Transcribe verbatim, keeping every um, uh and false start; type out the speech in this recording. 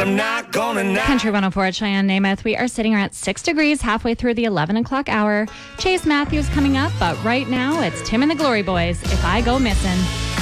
I'm not gonna not. Country one oh four at Cheyenne Namath. We are sitting around six degrees halfway through the eleven o'clock hour. Chase Matthews coming up, but right now it's Tim and the Glory Boys, If I Go Missing.